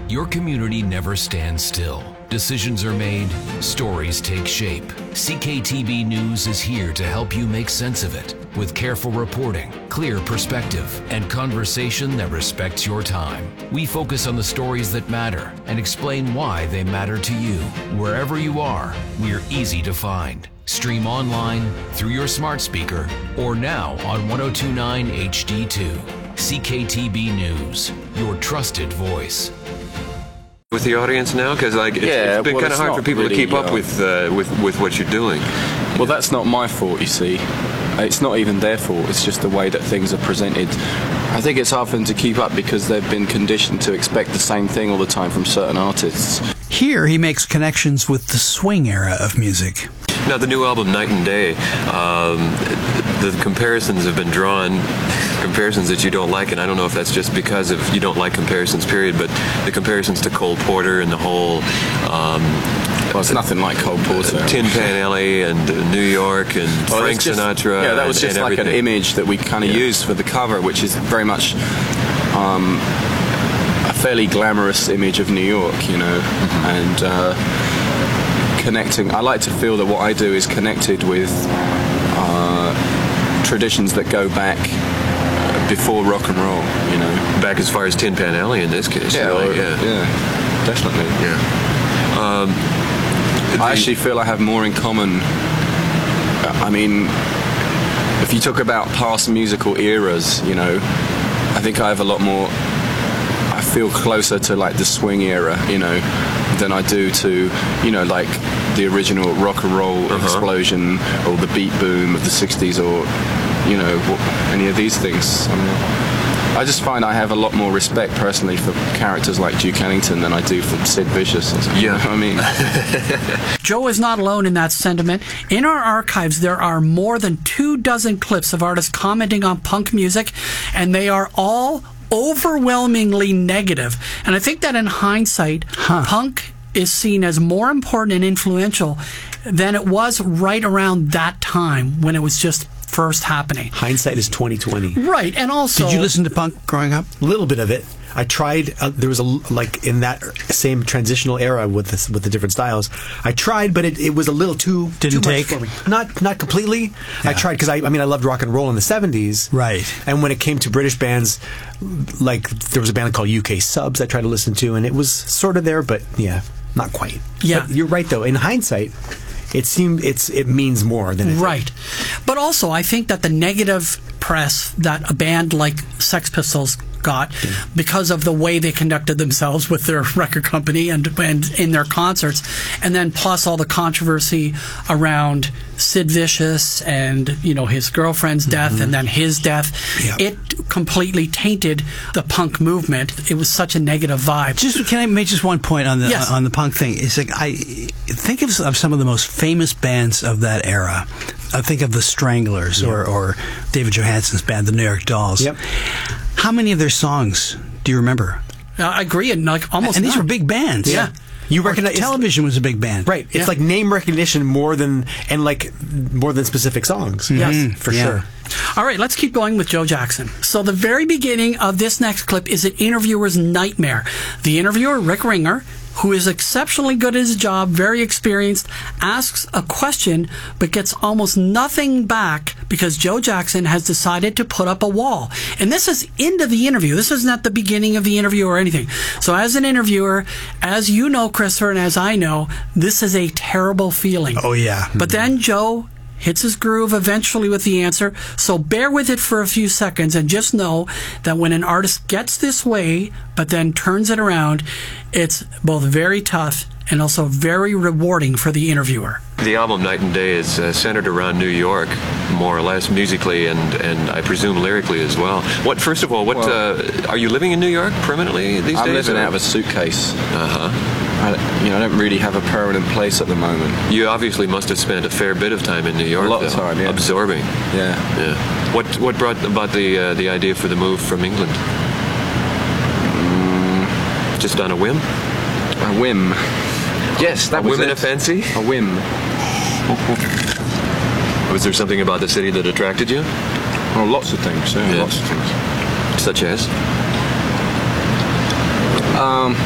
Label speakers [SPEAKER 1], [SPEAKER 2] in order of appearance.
[SPEAKER 1] Your community never stands still. Decisions are made, stories take shape. CKTB News is here to help you make sense of it with careful reporting, clear perspective, and conversation that respects your time. We focus on the stories that matter and explain why they matter to you. Wherever you are, we're easy to find. Stream online, through your smart speaker, or now on 1029 HD2. CKTB News, your trusted voice.
[SPEAKER 2] With the audience now, because it's been kind of hard for people to keep up with what you're doing.
[SPEAKER 3] Well, that's not my fault, you see. It's not even their fault. It's just the way that things are presented. I think it's hard for them to keep up because they've been conditioned to expect the same thing all the time from certain artists.
[SPEAKER 4] Here, he makes connections with the swing era of music.
[SPEAKER 2] Now, the new album, Night and Day, the comparisons have been drawn, comparisons that you don't like, and I don't know if that's just because of you don't like comparisons, period, but the comparisons to Cole Porter and the whole...
[SPEAKER 3] well, it's nothing like Cole Porter.
[SPEAKER 2] Tin Pan Alley and New York and Frank Sinatra.
[SPEAKER 3] Yeah, that was just like
[SPEAKER 2] everything.
[SPEAKER 3] an image that we kind of used for the cover, which is very much a fairly glamorous image of New York, you know, and connecting. I like to feel that what I do is connected with traditions that go back before rock and roll, you know.
[SPEAKER 2] Back as far as Tin Pan Alley in this case.
[SPEAKER 3] Yeah,
[SPEAKER 2] really.
[SPEAKER 3] Yeah, definitely.
[SPEAKER 2] Yeah.
[SPEAKER 3] I actually feel I have more in common. I mean, if you talk about past musical eras, you know, I think I have a lot more. I feel closer to like the swing era, you know, than I do to, you know, like the original rock and roll explosion or the beat boom of the 60s or, you know, any of these things. I just find I have a lot more respect personally for characters like Duke Ellington than I do for Sid Vicious. You know what I mean?
[SPEAKER 4] Joe is not alone in that sentiment. In our archives, there are more than 24 clips of artists commenting on punk music, and they are all overwhelmingly negative. And I think that in hindsight, punk is seen as more important and influential than it was right around that time when it was just first happening.
[SPEAKER 5] Hindsight is 2020.
[SPEAKER 4] Right, and also...
[SPEAKER 5] Did you listen to punk growing up? A little bit of it. I tried. There was in that same transitional era with the different styles. I tried, but it was a little too much for me. Not completely. Yeah. I tried because I loved rock and roll in the 70s.
[SPEAKER 4] Right.
[SPEAKER 5] And when it came to British bands, like there was a band called UK Subs I tried to listen to, and it was sort of there, but yeah, not quite.
[SPEAKER 4] Yeah.
[SPEAKER 5] But you're right though. In hindsight, it means more than it did.
[SPEAKER 4] Right. But also, I think that the negative press that a band like Sex Pistols got because of the way they conducted themselves with their record company and in their concerts, and then plus all the controversy around Sid Vicious and, you know, his girlfriend's death and then his death, it completely tainted the punk movement. It was such a negative vibe.
[SPEAKER 6] Can I make just one point on the on the punk thing? It's like I think of some of the most famous bands of that era. I think of the Stranglers or David Johansen's band, the New York Dolls.
[SPEAKER 5] Yep.
[SPEAKER 6] How many of their songs do you remember?
[SPEAKER 4] I agree, and like almost
[SPEAKER 6] and these were big bands.
[SPEAKER 4] Yeah.
[SPEAKER 5] You recognize
[SPEAKER 6] television was a big band,
[SPEAKER 5] right? It's like name recognition more than specific songs.
[SPEAKER 4] Yes,
[SPEAKER 5] for sure.
[SPEAKER 4] All right, let's keep going with Joe Jackson. So the very beginning of this next clip is an interviewer's nightmare. The interviewer, Rick Ringer, who is exceptionally good at his job, very experienced, asks a question but gets almost nothing back because Joe Jackson has decided to put up a wall. And this is into the interview. This isn't at the beginning of the interview or anything. So as an interviewer, as you know, Christopher, and as I know, this is a terrible feeling.
[SPEAKER 6] Oh, yeah.
[SPEAKER 4] But then Joe hits his groove eventually with the answer. So bear with it for a few seconds and just know that when an artist gets this way but then turns it around, it's both very tough and also very rewarding for the interviewer.
[SPEAKER 2] The album Night and Day is centered around New York, more or less musically and I presume lyrically as well. First of all, are you living in New York permanently these days?
[SPEAKER 3] I'm living out of a suitcase. I don't really have a permanent place at the moment.
[SPEAKER 2] You obviously must have spent a fair bit of time in New York.
[SPEAKER 3] A lot of time, yeah.
[SPEAKER 2] Absorbing.
[SPEAKER 3] Yeah.
[SPEAKER 2] What brought about the idea for the move from England? Just on a whim?
[SPEAKER 3] A whim. Yes, that was
[SPEAKER 2] a whim and a fancy?
[SPEAKER 3] A whim.
[SPEAKER 2] Was there something about the city that attracted you?
[SPEAKER 3] Oh, lots of things. Yeah. Lots of things.
[SPEAKER 2] Such as?